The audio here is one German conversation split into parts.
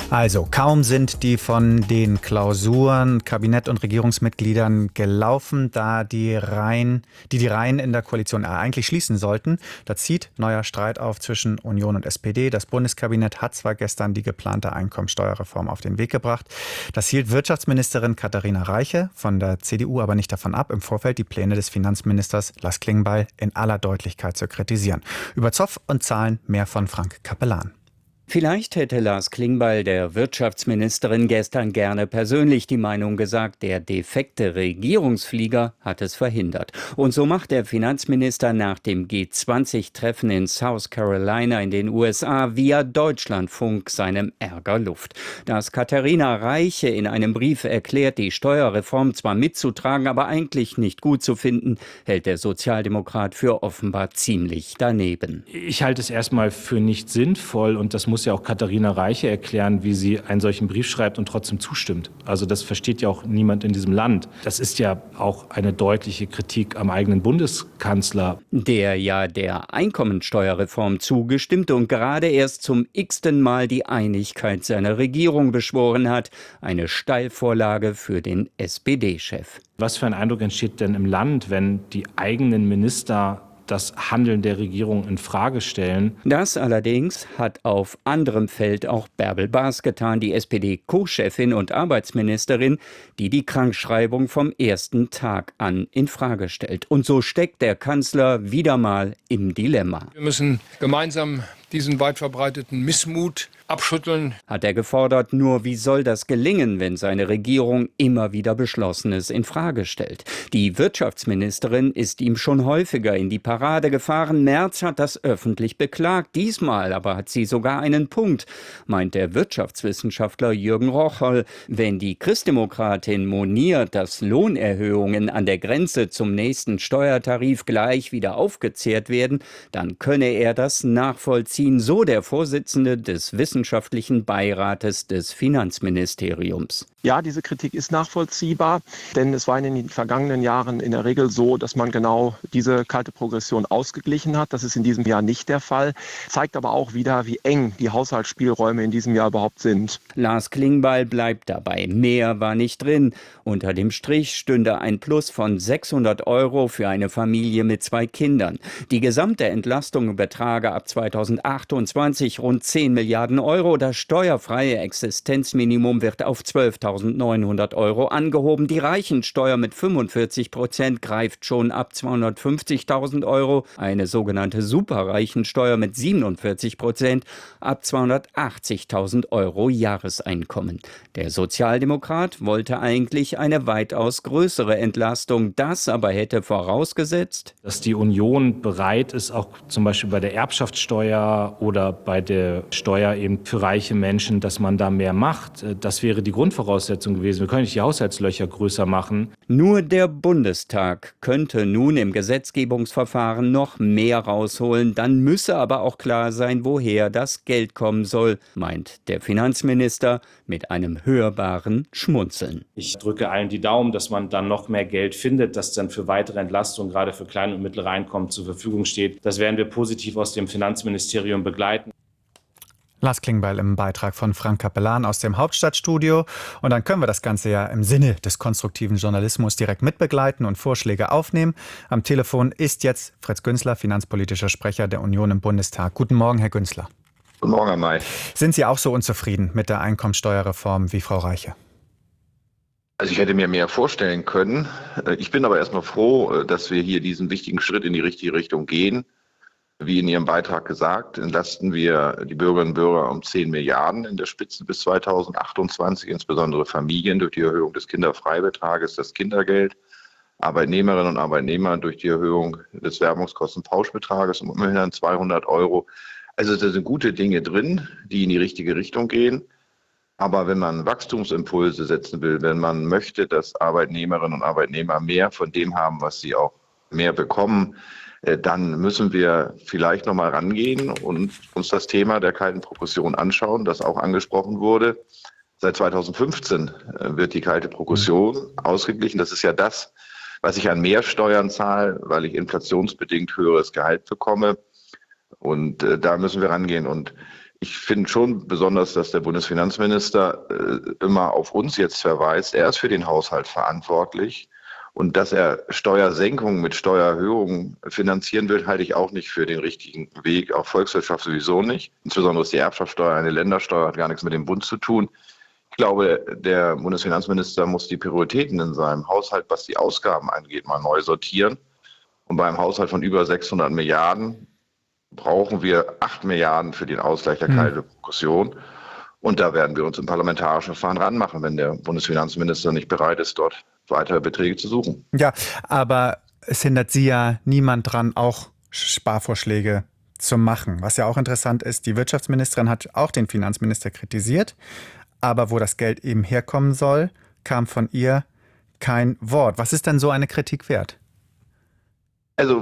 Also, kaum sind die von den Klausuren Kabinett- und Regierungsmitgliedern gelaufen, da die Reihen in der Koalition eigentlich schließen sollten. Da zieht neuer Streit auf zwischen Union und SPD. Das Bundeskabinett hat zwar gestern die geplante Einkommensteuerreform auf den Weg gebracht. Das hielt Wirtschaftsministerin Katharina Reiche von der CDU aber nicht davon ab, im Vorfeld die Pläne des Finanzministers Lars Klingbeil in aller Deutlichkeit zu kritisieren. Über Zoff und Zahlen mehr von Frank Capellan. Vielleicht hätte Lars Klingbeil der Wirtschaftsministerin gestern gerne persönlich die Meinung gesagt, der defekte Regierungsflieger hat es verhindert. Und so macht der Finanzminister nach dem G20-Treffen in South Carolina in den USA via Deutschlandfunk seinem Ärger Luft. Dass Katharina Reiche in einem Brief erklärt, die Steuerreform zwar mitzutragen, aber eigentlich nicht gut zu finden, hält der Sozialdemokrat für offenbar ziemlich daneben. Ich halte es erstmal für nicht sinnvoll, und das muss ja auch Katharina Reiche erklären, wie sie einen solchen Brief schreibt und trotzdem zustimmt. Also das versteht ja auch niemand in diesem Land. Das ist ja auch eine deutliche Kritik am eigenen Bundeskanzler. Der ja der Einkommensteuerreform zugestimmt und gerade erst zum x-ten Mal die Einigkeit seiner Regierung beschworen hat. Eine Steilvorlage für den SPD-Chef. Was für ein Eindruck entsteht denn im Land, wenn die eigenen Minister das Handeln der Regierung in Frage stellen? Das allerdings hat auf anderem Feld auch Bärbel Baas getan, die SPD-Co-Chefin und Arbeitsministerin, die die Krankschreibung vom ersten Tag an in Frage stellt. Und so steckt der Kanzler wieder mal im Dilemma. Wir müssen gemeinsam diesen weit verbreiteten Missmut abschütteln, hat er gefordert. Nur wie soll das gelingen, wenn seine Regierung immer wieder Beschlossenes in Frage stellt? Die Wirtschaftsministerin ist ihm schon häufiger in die Parade gefahren. Merz hat das öffentlich beklagt. Diesmal aber hat sie sogar einen Punkt, meint der Wirtschaftswissenschaftler Jürgen Rocholl. Wenn die Christdemokratin moniert, dass Lohnerhöhungen an der Grenze zum nächsten Steuertarif gleich wieder aufgezehrt werden, dann könne er das nachvollziehen. So der Vorsitzende des Wissenschaftlichen Beirates des Finanzministeriums. Ja, diese Kritik ist nachvollziehbar, denn es war in den vergangenen Jahren in der Regel so, dass man genau diese kalte Progression ausgeglichen hat. Das ist in diesem Jahr nicht der Fall, zeigt aber auch wieder, wie eng die Haushaltsspielräume in diesem Jahr überhaupt sind. Lars Klingbeil bleibt dabei. Mehr war nicht drin. Unter dem Strich stünde ein Plus von 600 € für eine Familie mit 2 Kindern. Die gesamte Entlastung betrage ab 2028 rund 10 Milliarden €. Das steuerfreie Existenzminimum wird auf 12.900 € angehoben. Die Reichensteuer mit 45% greift schon ab 250.000 €. Eine sogenannte Superreichensteuer mit 47% ab 280.000 € Jahreseinkommen. Der Sozialdemokrat wollte eigentlich eine weitaus größere Entlastung. Das aber hätte vorausgesetzt, dass die Union bereit ist, auch zum Beispiel bei der Erbschaftssteuer oder bei der Steuer eben für reiche Menschen, dass man da mehr macht. Das wäre die Grundvoraussetzung gewesen. Wir können nicht die Haushaltslöcher größer machen. Nur der Bundestag könnte nun im Gesetzgebungsverfahren noch mehr rausholen. Dann müsse aber auch klar sein, woher das Geld kommen soll, meint der Finanzminister mit einem hörbaren Schmunzeln. Ich drücke allen die Daumen, dass man dann noch mehr Geld findet, das dann für weitere Entlastungen, gerade für kleine und mittlere Einkommen, zur Verfügung steht. Das werden wir positiv aus dem Finanzministerium begleiten. Lars Klingbeil im Beitrag von Frank Capellan aus dem Hauptstadtstudio. Und dann können wir das Ganze ja im Sinne des konstruktiven Journalismus direkt mitbegleiten und Vorschläge aufnehmen. Am Telefon ist jetzt Fritz Günzler, finanzpolitischer Sprecher der Union im Bundestag. Guten Morgen, Herr Günzler. Guten Morgen, Herr May. Sind Sie auch so unzufrieden mit der Einkommensteuerreform wie Frau Reiche? Also ich hätte mir mehr vorstellen können. Ich bin aber erstmal froh, dass wir hier diesen wichtigen Schritt in die richtige Richtung gehen. Wie in Ihrem Beitrag gesagt, entlasten wir die Bürgerinnen und Bürger um 10 Milliarden in der Spitze bis 2028, insbesondere Familien durch die Erhöhung des Kinderfreibetrages, das Kindergeld, Arbeitnehmerinnen und Arbeitnehmer durch die Erhöhung des Werbungskostenpauschbetrages um immerhin 200 €. Also da sind gute Dinge drin, die in die richtige Richtung gehen. Aber wenn man Wachstumsimpulse setzen will, wenn man möchte, dass Arbeitnehmerinnen und Arbeitnehmer mehr von dem haben, was sie auch mehr bekommen, dann müssen wir vielleicht nochmal rangehen und uns das Thema der kalten Progression anschauen, das auch angesprochen wurde. Seit 2015 wird die kalte Progression ausgeglichen. Das ist ja das, was ich an Mehrsteuern zahle, weil ich inflationsbedingt höheres Gehalt bekomme. Und da müssen wir rangehen. Und Ich finde schon besonders, dass der Bundesfinanzminister immer auf uns jetzt verweist. Er ist für den Haushalt verantwortlich. Und dass er Steuersenkungen mit Steuererhöhungen finanzieren will, halte ich auch nicht für den richtigen Weg. Auch Volkswirtschaft sowieso nicht. Insbesondere ist die Erbschaftssteuer eine Ländersteuer, hat gar nichts mit dem Bund zu tun. Ich glaube, der Bundesfinanzminister muss die Prioritäten in seinem Haushalt, was die Ausgaben angeht, mal neu sortieren. Und beim Haushalt von über 600 Milliarden brauchen wir 8 Milliarden für den Ausgleich der kalten Progression. Und da werden wir uns im parlamentarischen Verfahren ranmachen, wenn der Bundesfinanzminister nicht bereit ist, dort weitere Beträge zu suchen. Ja, aber es hindert Sie ja niemand dran, auch Sparvorschläge zu machen. Was ja auch interessant ist, die Wirtschaftsministerin hat auch den Finanzminister kritisiert, aber wo das Geld eben herkommen soll, kam von ihr kein Wort. Was ist denn so eine Kritik wert? Also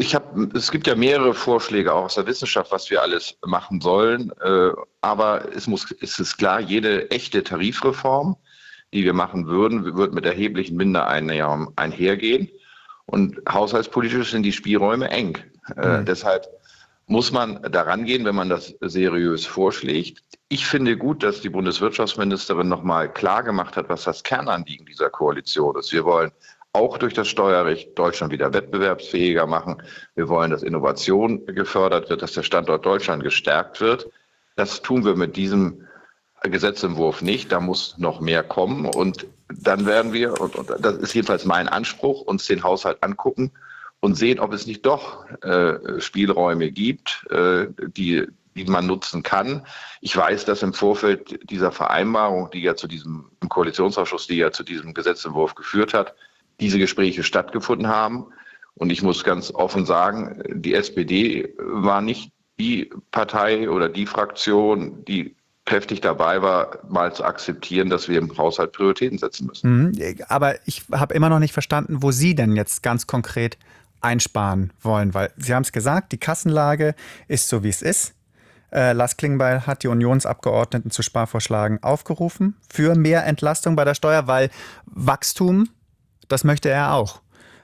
es gibt ja mehrere Vorschläge auch aus der Wissenschaft, was wir alles machen sollen. Aber es ist klar, jede echte Tarifreform, die wir machen würden, wird mit erheblichen Mindereinnahmen einhergehen. Und haushaltspolitisch sind die Spielräume eng. Deshalb muss man daran gehen, wenn man das seriös vorschlägt. Ich finde gut, dass die Bundeswirtschaftsministerin nochmal klar gemacht hat, was das Kernanliegen dieser Koalition ist. Wir wollen auch durch das Steuerrecht Deutschland wieder wettbewerbsfähiger machen. Wir wollen, dass Innovation gefördert wird, dass der Standort Deutschland gestärkt wird. Das tun wir mit diesem Gesetzentwurf nicht. Da muss noch mehr kommen. Und dann werden wir, und das ist jedenfalls mein Anspruch, uns den Haushalt angucken und sehen, ob es nicht doch Spielräume gibt, die man nutzen kann. Ich weiß, dass im Vorfeld dieser Vereinbarung, die ja im Koalitionsausschuss, die ja zu diesem Gesetzentwurf geführt hat, diese Gespräche stattgefunden haben. Und ich muss ganz offen sagen, die SPD war nicht die Partei oder die Fraktion, die kräftig dabei war, mal zu akzeptieren, dass wir im Haushalt Prioritäten setzen müssen. Aber ich habe immer noch nicht verstanden, wo Sie denn jetzt ganz konkret einsparen wollen, weil Sie haben es gesagt, die Kassenlage ist so, wie es ist. Lars Klingbeil hat die Unionsabgeordneten zu Sparvorschlagen aufgerufen für mehr Entlastung bei der Steuer, weil Wachstum, das möchte er auch.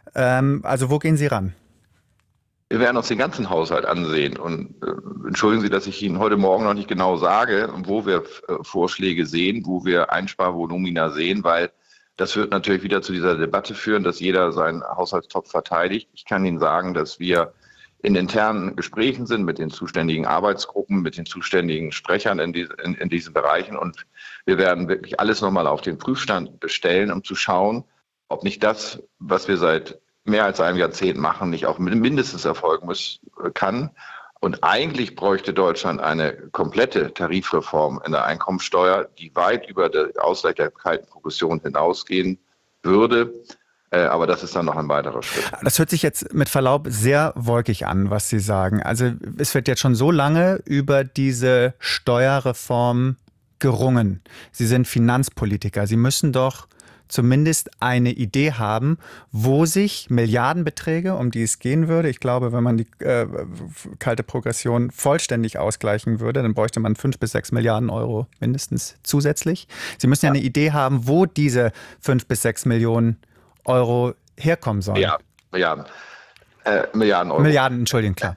Also wo gehen Sie ran? Wir werden uns den ganzen Haushalt ansehen und entschuldigen Sie, dass ich Ihnen heute Morgen noch nicht genau sage, wo wir Vorschläge sehen, wo wir Einsparvolumina sehen, weil das wird natürlich wieder zu dieser Debatte führen, dass jeder seinen Haushaltstopf verteidigt. Ich kann Ihnen sagen, dass wir in internen Gesprächen sind mit den zuständigen Arbeitsgruppen, mit den zuständigen Sprechern in diesen Bereichen und wir werden wirklich alles nochmal auf den Prüfstand stellen, um zu schauen, ob nicht das, was wir seit mehr als einem Jahrzehnt machen, nicht auch mindestens erfolgen kann. Und eigentlich bräuchte Deutschland eine komplette Tarifreform in der Einkommensteuer, die weit über die Ausgleich der kalten Progression hinausgehen würde. Aber das ist dann noch ein weiterer Schritt. Das hört sich jetzt mit Verlaub sehr wolkig an, was Sie sagen. Also es wird jetzt schon so lange über diese Steuerreform gerungen. Sie sind Finanzpolitiker. Sie müssen doch zumindest eine Idee haben, wo sich Milliardenbeträge, um die es gehen würde, ich glaube, wenn man die kalte Progression vollständig ausgleichen würde, dann bräuchte man 5 bis 6 Milliarden Euro mindestens zusätzlich. Sie müssen ja eine Idee haben, wo diese 5 bis 6 Millionen Euro herkommen sollen. Ja, Milliarden Euro. Milliarden, Entschuldigung, klar.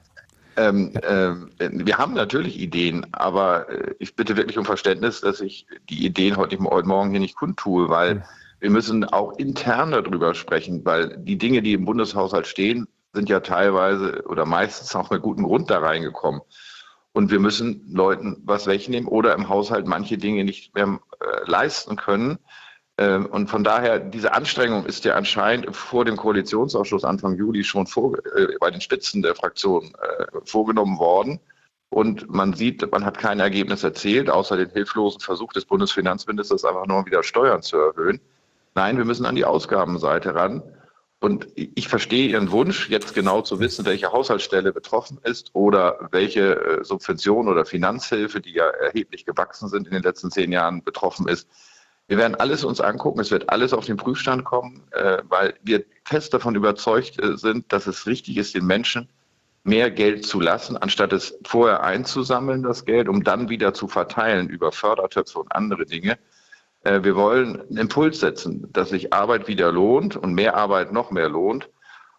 Wir haben natürlich Ideen, aber ich bitte wirklich um Verständnis, dass ich die Ideen heute Morgen hier nicht kundtue, weil wir müssen auch intern darüber sprechen, weil die Dinge, die im Bundeshaushalt stehen, sind ja teilweise oder meistens auch mit gutem Grund da reingekommen. Und wir müssen Leuten was wegnehmen oder im Haushalt manche Dinge nicht mehr leisten können. Und von daher, diese Anstrengung ist ja anscheinend vor dem Koalitionsausschuss Anfang Juli schon bei den Spitzen der Fraktion vorgenommen worden. Und man sieht, man hat kein Ergebnis erzielt, außer den hilflosen Versuch des Bundesfinanzministers, einfach nur wieder Steuern zu erhöhen. Nein, wir müssen an die Ausgabenseite ran. Und ich verstehe Ihren Wunsch, jetzt genau zu wissen, welche Haushaltsstelle betroffen ist oder welche Subvention oder Finanzhilfe, die ja erheblich gewachsen sind in den letzten 10 Jahren, betroffen ist. Wir werden alles uns angucken, es wird alles auf den Prüfstand kommen, weil wir fest davon überzeugt sind, dass es richtig ist, den Menschen mehr Geld zu lassen, anstatt es vorher einzusammeln, das Geld, um dann wieder zu verteilen über Fördertöpfe und andere Dinge. Wir wollen einen Impuls setzen, dass sich Arbeit wieder lohnt und mehr Arbeit noch mehr lohnt.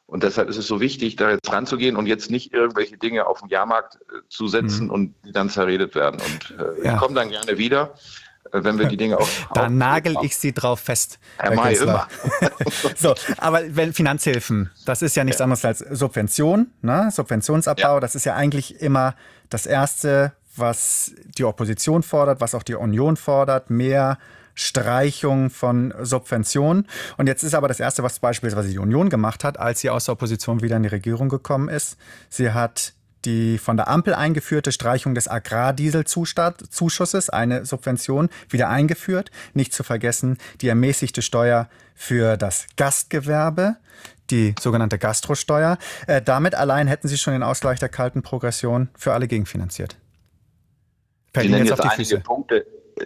Und deshalb ist es so wichtig, da jetzt ranzugehen und jetzt nicht irgendwelche Dinge auf den Jahrmarkt zu setzen und die dann zerredet werden. Und ich komme dann gerne wieder, wenn wir die Dinge auch... Da nagel ich Sie drauf fest, Herr May, immer. So, aber wenn Finanzhilfen, das ist ja nichts anderes als Subvention, ne? Subventionsabbau, das ist ja eigentlich immer das Erste, was die Opposition fordert, was auch die Union fordert, mehr Streichung von Subventionen. Und jetzt ist aber das Erste, was beispielsweise die Union gemacht hat, als sie aus der Opposition wieder in die Regierung gekommen ist. Sie hat die von der Ampel eingeführte Streichung des Agrardieselzuschusses, eine Subvention, wieder eingeführt. Nicht zu vergessen die ermäßigte Steuer für das Gastgewerbe, die sogenannte Gastrosteuer. Damit allein hätten Sie schon den Ausgleich der kalten Progression für alle gegenfinanziert. Sie nennen jetzt einige Punkte.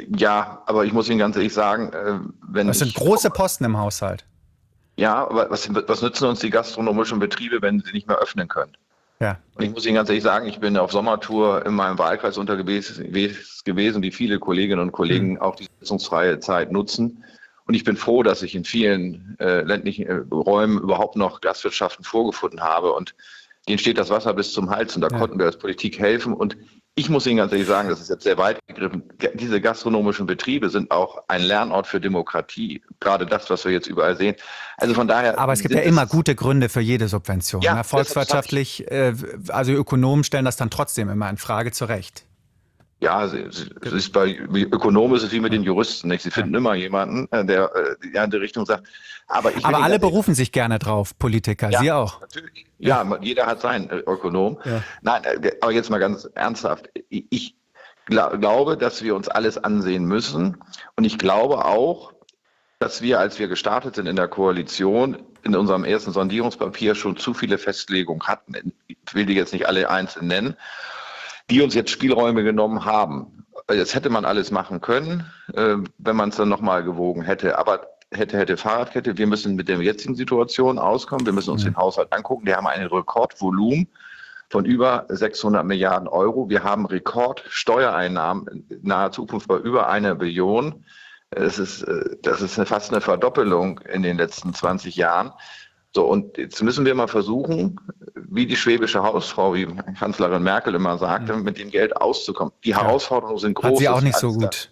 Ja, aber ich muss Ihnen ganz ehrlich sagen, das sind große Posten im Haushalt. Ja, aber was nützen uns die gastronomischen Betriebe, wenn sie nicht mehr öffnen können? Ja. Und ich muss Ihnen ganz ehrlich sagen, ich bin auf Sommertour in meinem Wahlkreis unterwegs gewesen, wie viele Kolleginnen und Kollegen auch die sitzungsfreie Zeit nutzen. Und ich bin froh, dass ich in vielen ländlichen Räumen überhaupt noch Gastwirtschaften vorgefunden habe. Und denen steht das Wasser bis zum Hals und da konnten wir als Politik helfen. Und ich muss Ihnen ganz ehrlich sagen, das ist jetzt sehr weit gegriffen. Diese gastronomischen Betriebe sind auch ein Lernort für Demokratie. Gerade das, was wir jetzt überall sehen. Also von daher. Aber es gibt ja immer gute Gründe für jede Subvention. Ja, volkswirtschaftlich, also Ökonomen stellen das dann trotzdem immer in Frage, zu Recht. Ja, es ist bei Ökonomen ist es wie mit den Juristen, nicht? Sie finden immer jemanden, der in die Richtung sagt. Aber alle berufen sich gerne drauf, Politiker. Ja, Sie auch. Natürlich. Ja, jeder hat seinen Ökonom. Ja. Nein, aber jetzt mal ganz ernsthaft. Ich glaube, dass wir uns alles ansehen müssen. Und ich glaube auch, dass wir, als wir gestartet sind in der Koalition, in unserem ersten Sondierungspapier schon zu viele Festlegungen hatten. Ich will die jetzt nicht alle einzeln nennen, die uns jetzt Spielräume genommen haben. Das hätte man alles machen können, wenn man es dann nochmal gewogen hätte. Aber hätte Fahrradkette, wir müssen mit der jetzigen Situation auskommen. Wir müssen uns den Haushalt angucken. Wir haben ein Rekordvolumen von über 600 Milliarden Euro. Wir haben Rekordsteuereinnahmen in naher Zukunft bei über 1 Billion. Das ist fast eine Verdoppelung in den letzten 20 Jahren. So, und jetzt müssen wir mal versuchen, wie die schwäbische Hausfrau, wie Kanzlerin Merkel immer sagte, mit dem Geld auszukommen. Die Herausforderungen sind groß. Hat sie auch nicht so gut.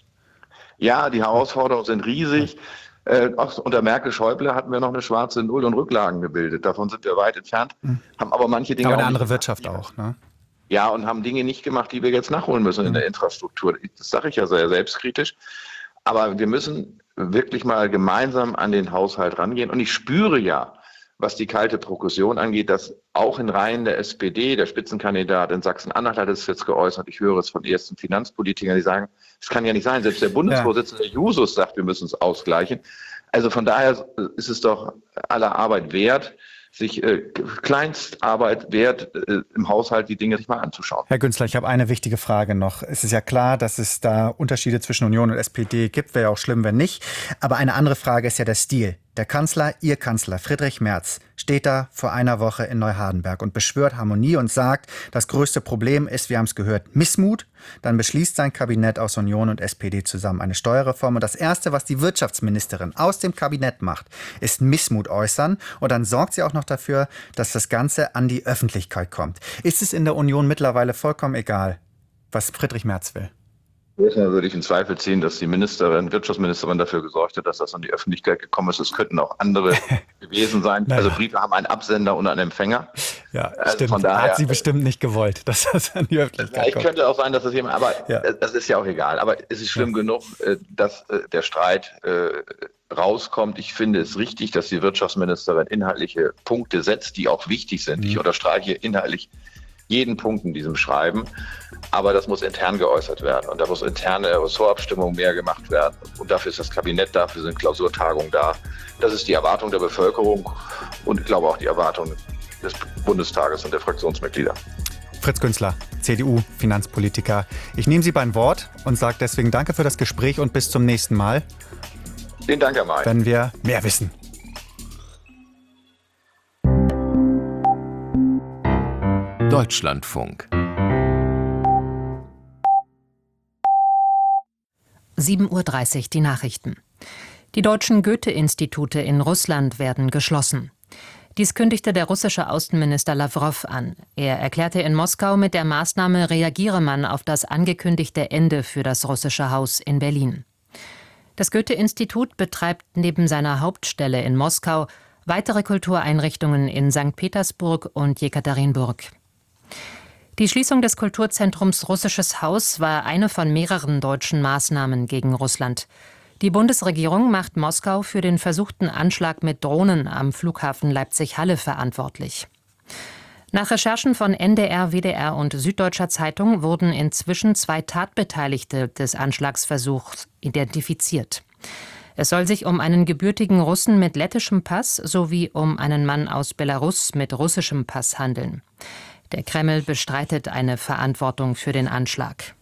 Ja, die Herausforderungen sind riesig. Auch unter Merkel-Schäuble hatten wir noch eine schwarze Null und Rücklagen gebildet. Davon sind wir weit entfernt, haben aber manche Dinge. Aber eine andere Wirtschaft auch, ne? Ja, und haben Dinge nicht gemacht, die wir jetzt nachholen müssen in der Infrastruktur. Das sage ich ja sehr selbstkritisch. Aber wir müssen wirklich mal gemeinsam an den Haushalt rangehen. Und ich spüre ja, was die kalte Progression angeht, dass auch in Reihen der SPD, der Spitzenkandidat in Sachsen-Anhalt hat es jetzt geäußert, ich höre es von ersten Finanzpolitikern, die sagen, es kann ja nicht sein, selbst der Bundesvorsitzende Jusos sagt, wir müssen es ausgleichen. Also von daher ist es doch aller Arbeit wert, sich Kleinstarbeit wert, im Haushalt die Dinge sich mal anzuschauen. Herr Günzler, ich habe eine wichtige Frage noch. Es ist ja klar, dass es da Unterschiede zwischen Union und SPD gibt. Wäre ja auch schlimm, wenn nicht. Aber eine andere Frage ist ja der Stil. Der Kanzler, Ihr Kanzler, Friedrich Merz, steht da vor einer Woche in Neuhardenberg und beschwört Harmonie und sagt, das größte Problem ist, wir haben es gehört, Missmut. Dann beschließt sein Kabinett aus Union und SPD zusammen eine Steuerreform. Und das Erste, was die Wirtschaftsministerin aus dem Kabinett macht, ist Missmut äußern. Und dann sorgt sie auch noch dafür, dass das Ganze an die Öffentlichkeit kommt. Ist es in der Union mittlerweile vollkommen egal, was Friedrich Merz will? Erstmal würde ich in Zweifel ziehen, dass die Wirtschaftsministerin dafür gesorgt hat, dass das an die Öffentlichkeit gekommen ist. Es könnten auch andere gewesen sein. Naja. Also Briefe haben einen Absender und einen Empfänger. Ja, also stimmt. Von daher, hat sie bestimmt nicht gewollt, dass das an die Öffentlichkeit kommt. Könnte auch sein, dass das jemand, aber das ist ja auch egal. Aber es ist schlimm genug, dass der Streit rauskommt. Ich finde es richtig, dass die Wirtschaftsministerin inhaltliche Punkte setzt, die auch wichtig sind. Ich unterstreiche inhaltlich jeden Punkt in diesem Schreiben, aber das muss intern geäußert werden und da muss interne Ressortabstimmung mehr gemacht werden und dafür ist das Kabinett da, dafür sind Klausurtagungen da. Das ist die Erwartung der Bevölkerung und ich glaube auch die Erwartung des Bundestages und der Fraktionsmitglieder. Fritz Günzler, CDU, Finanzpolitiker. Ich nehme Sie beim Wort und sage deswegen danke für das Gespräch und bis zum nächsten Mal. Vielen Dank, Herr May. Wenn wir mehr wissen. Deutschlandfunk. 7:30 Uhr die Nachrichten. Die deutschen Goethe-Institute in Russland werden geschlossen. Dies kündigte der russische Außenminister Lawrow an. Er erklärte in Moskau, mit der Maßnahme reagiere man auf das angekündigte Ende für das russische Haus in Berlin. Das Goethe-Institut betreibt neben seiner Hauptstelle in Moskau weitere Kultureinrichtungen in St. Petersburg und Jekaterinburg. Die Schließung des Kulturzentrums Russisches Haus war eine von mehreren deutschen Maßnahmen gegen Russland. Die Bundesregierung macht Moskau für den versuchten Anschlag mit Drohnen am Flughafen Leipzig-Halle verantwortlich. Nach Recherchen von NDR, WDR und Süddeutscher Zeitung wurden inzwischen 2 Tatbeteiligte des Anschlagsversuchs identifiziert. Es soll sich um einen gebürtigen Russen mit lettischem Pass sowie um einen Mann aus Belarus mit russischem Pass handeln. Der Kreml bestreitet eine Verantwortung für den Anschlag.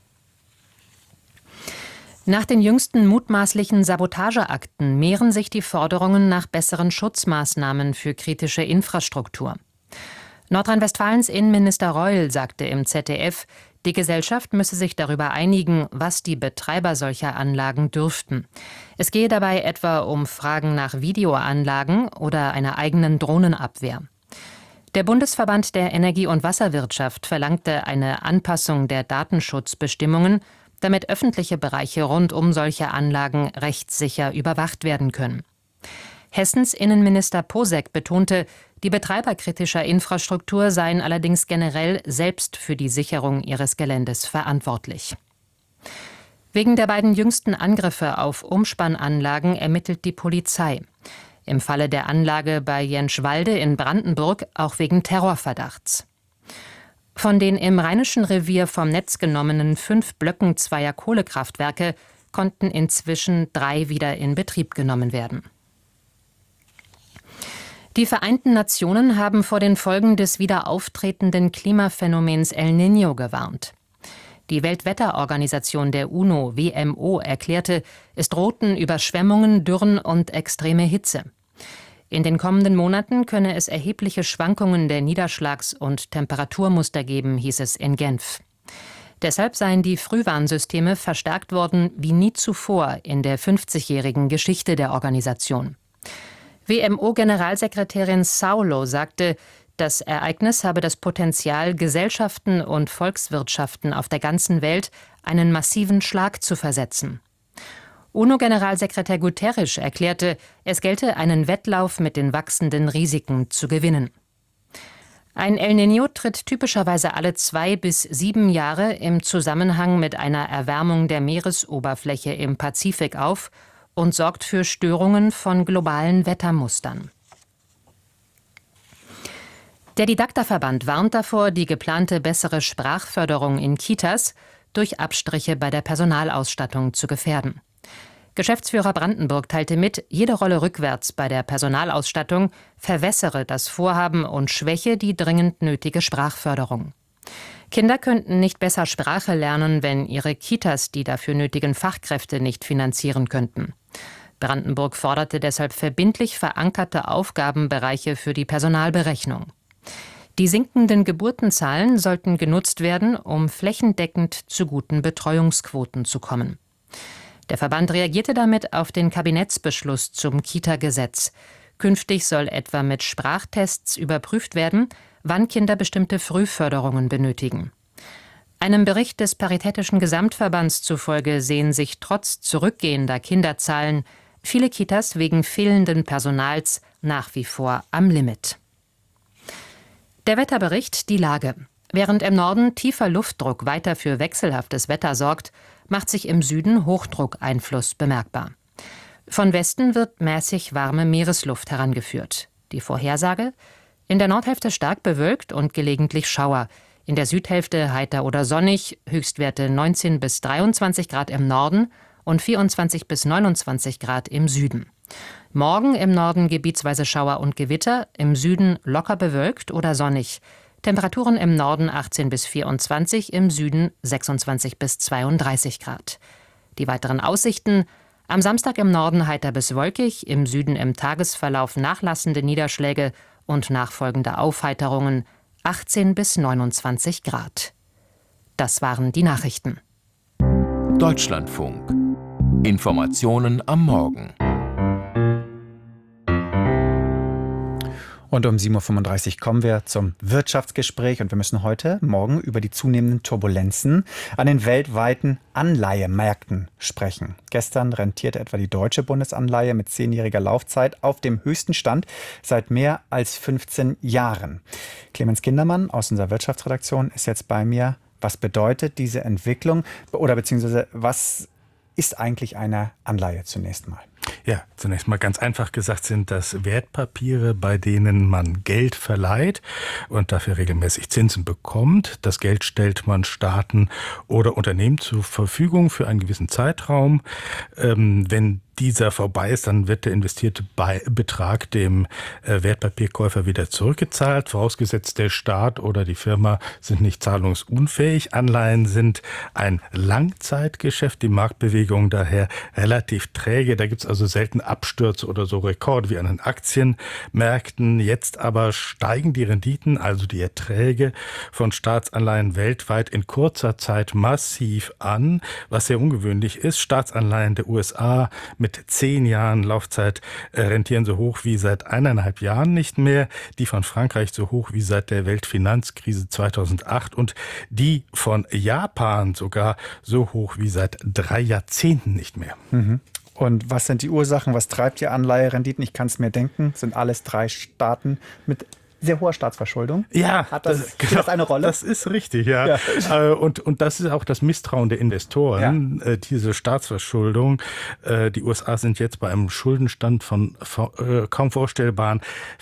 Nach den jüngsten mutmaßlichen Sabotageakten mehren sich die Forderungen nach besseren Schutzmaßnahmen für kritische Infrastruktur. Nordrhein-Westfalens Innenminister Reul sagte im ZDF, die Gesellschaft müsse sich darüber einigen, was die Betreiber solcher Anlagen dürften. Es gehe dabei etwa um Fragen nach Videoanlagen oder einer eigenen Drohnenabwehr. Der Bundesverband der Energie- und Wasserwirtschaft verlangte eine Anpassung der Datenschutzbestimmungen, damit öffentliche Bereiche rund um solche Anlagen rechtssicher überwacht werden können. Hessens Innenminister Posek betonte, die Betreiber kritischer Infrastruktur seien allerdings generell selbst für die Sicherung ihres Geländes verantwortlich. Wegen der beiden jüngsten Angriffe auf Umspannanlagen ermittelt die Polizei. Im Falle der Anlage bei Jenschwalde in Brandenburg auch wegen Terrorverdachts. Von den im Rheinischen Revier vom Netz genommenen 5 Blöcken zweier Kohlekraftwerke konnten inzwischen 3 wieder in Betrieb genommen werden. Die Vereinten Nationen haben vor den Folgen des wieder auftretenden Klimaphänomens El Niño gewarnt. Die Weltwetterorganisation der UNO, WMO, erklärte, es drohten Überschwemmungen, Dürren und extreme Hitze. In den kommenden Monaten könne es erhebliche Schwankungen der Niederschlags- und Temperaturmuster geben, hieß es in Genf. Deshalb seien die Frühwarnsysteme verstärkt worden wie nie zuvor in der 50-jährigen Geschichte der Organisation. WMO-Generalsekretärin Saulo sagte, das Ereignis habe das Potenzial, Gesellschaften und Volkswirtschaften auf der ganzen Welt einen massiven Schlag zu versetzen. UNO-Generalsekretär Guterres erklärte, es gelte einen Wettlauf mit den wachsenden Risiken zu gewinnen. Ein El Niño tritt typischerweise alle 2 bis 7 Jahre im Zusammenhang mit einer Erwärmung der Meeresoberfläche im Pazifik auf und sorgt für Störungen von globalen Wettermustern. Der Didakterverband warnt davor, die geplante bessere Sprachförderung in Kitas durch Abstriche bei der Personalausstattung zu gefährden. Geschäftsführer Brandenburg teilte mit, jede Rolle rückwärts bei der Personalausstattung verwässere das Vorhaben und schwäche die dringend nötige Sprachförderung. Kinder könnten nicht besser Sprache lernen, wenn ihre Kitas die dafür nötigen Fachkräfte nicht finanzieren könnten. Brandenburg forderte deshalb verbindlich verankerte Aufgabenbereiche für die Personalberechnung. Die sinkenden Geburtenzahlen sollten genutzt werden, um flächendeckend zu guten Betreuungsquoten zu kommen. Der Verband reagierte damit auf den Kabinettsbeschluss zum Kita-Gesetz. Künftig soll etwa mit Sprachtests überprüft werden, wann Kinder bestimmte Frühförderungen benötigen. Einem Bericht des Paritätischen Gesamtverbands zufolge sehen sich trotz zurückgehender Kinderzahlen viele Kitas wegen fehlenden Personals nach wie vor am Limit. Der Wetterbericht, die Lage. Während im Norden tiefer Luftdruck weiter für wechselhaftes Wetter sorgt, macht sich im Süden Hochdruckeinfluss bemerkbar. Von Westen wird mäßig warme Meeresluft herangeführt. Die Vorhersage? In der Nordhälfte stark bewölkt und gelegentlich Schauer. In der Südhälfte heiter oder sonnig, Höchstwerte 19 bis 23 Grad im Norden und 24 bis 29 Grad im Süden. Morgen im Norden gebietsweise Schauer und Gewitter, im Süden locker bewölkt oder sonnig. Temperaturen im Norden 18 bis 24, im Süden 26 bis 32 Grad. Die weiteren Aussichten: am Samstag im Norden heiter bis wolkig, im Süden im Tagesverlauf nachlassende Niederschläge und nachfolgende Aufheiterungen 18 bis 29 Grad. Das waren die Nachrichten. Deutschlandfunk. Informationen am Morgen. Und um 7.35 Uhr kommen wir zum Wirtschaftsgespräch und wir müssen heute Morgen über die zunehmenden Turbulenzen an den weltweiten Anleihemärkten sprechen. Gestern rentierte etwa die deutsche Bundesanleihe mit 10-jähriger Laufzeit auf dem höchsten Stand seit mehr als 15 Jahren. Clemens Kindermann aus unserer Wirtschaftsredaktion ist jetzt bei mir. Was bedeutet diese Entwicklung oder beziehungsweise was ist eigentlich eine Anleihe zunächst mal? Ja, zunächst mal ganz einfach gesagt sind das Wertpapiere, bei denen man Geld verleiht und dafür regelmäßig Zinsen bekommt. Das Geld stellt man Staaten oder Unternehmen zur Verfügung für einen gewissen Zeitraum. Wenn dieser vorbei ist, dann wird der investierte Betrag dem Wertpapierkäufer wieder zurückgezahlt, vorausgesetzt der Staat oder die Firma sind nicht zahlungsunfähig. Anleihen sind ein Langzeitgeschäft, die Marktbewegung daher relativ träge. Da gibt es also selten Abstürze oder so Rekorde wie an den Aktienmärkten. Jetzt aber steigen die Renditen, also die Erträge von Staatsanleihen weltweit in kurzer Zeit massiv an, was sehr ungewöhnlich ist. Staatsanleihen der USA mit 10 Jahren Laufzeit rentieren so hoch wie seit 1,5 Jahren nicht mehr, die von Frankreich so hoch wie seit der Weltfinanzkrise 2008 und die von Japan sogar so hoch wie seit 3 Jahrzehnten nicht mehr. Und was sind die Ursachen? Was treibt die Anleiherenditen? Ich kann es mir denken, sind alles 3 Staaten mit sehr hoher Staatsverschuldung. Ja, spielt das eine Rolle? Das ist richtig, ja. Und das ist auch das Misstrauen der Investoren, diese Staatsverschuldung. Die USA sind jetzt bei einem Schuldenstand von kaum vorstellbaren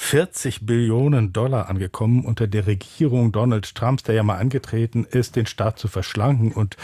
40 Billionen Dollar angekommen unter der Regierung Donald Trumps, der ja mal angetreten ist, den Staat zu verschlanken und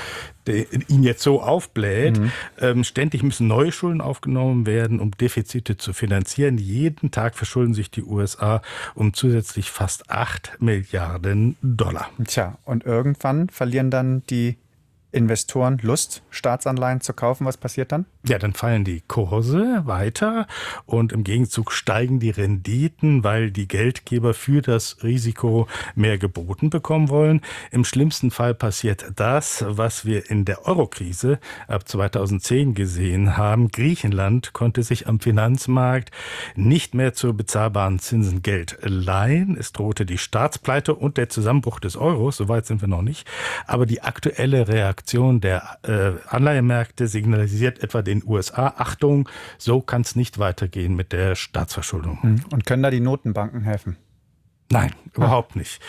ihn jetzt so aufbläht. Ständig müssen neue Schulden aufgenommen werden, um Defizite zu finanzieren. Jeden Tag verschulden sich die USA um zusätzlich fast 8 Milliarden Dollar. Tja, und irgendwann verlieren dann die Investoren Lust, Staatsanleihen zu kaufen. Was passiert dann? Ja, dann fallen die Kurse weiter und im Gegenzug steigen die Renditen, weil die Geldgeber für das Risiko mehr geboten bekommen wollen. Im schlimmsten Fall passiert das, was wir in der Eurokrise ab 2010 gesehen haben. Griechenland konnte sich am Finanzmarkt nicht mehr zu bezahlbaren Zinsen Geld leihen. Es drohte die Staatspleite und der Zusammenbruch des Euros. Soweit sind wir noch nicht. Aber die aktuelle Reaktion der Anleihemärkte signalisiert etwa den USA, Achtung, so kann es nicht weitergehen mit der Staatsverschuldung. Und können da die Notenbanken helfen? Nein, überhaupt nicht.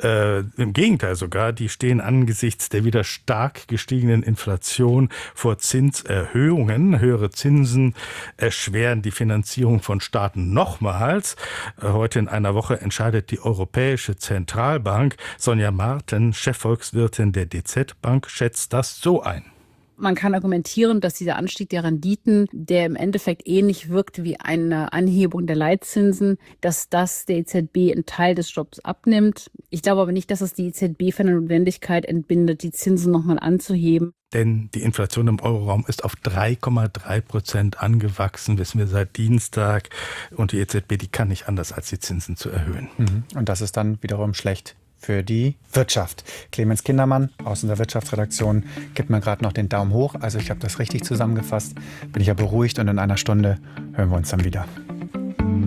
Im Gegenteil sogar, die stehen angesichts der wieder stark gestiegenen Inflation vor Zinserhöhungen. Höhere Zinsen erschweren die Finanzierung von Staaten nochmals. Heute in einer Woche entscheidet die Europäische Zentralbank. Sonja Marten, Chefvolkswirtin der DZ Bank, schätzt das so ein. Man kann argumentieren, dass dieser Anstieg der Renditen, der im Endeffekt ähnlich wirkt wie eine Anhebung der Leitzinsen, dass das der EZB einen Teil des Jobs abnimmt. Ich glaube aber nicht, dass es die EZB von der Notwendigkeit entbindet, die Zinsen nochmal anzuheben. Denn die Inflation im Euroraum ist auf 3,3% angewachsen, wissen wir seit Dienstag. Und die EZB, die kann nicht anders, als die Zinsen zu erhöhen. Und das ist dann wiederum schlecht für die Wirtschaft. Clemens Kindermann aus unserer Wirtschaftsredaktion gibt mir gerade noch den Daumen hoch. Also ich habe das richtig zusammengefasst. Bin ich ja beruhigt und in einer Stunde hören wir uns dann wieder.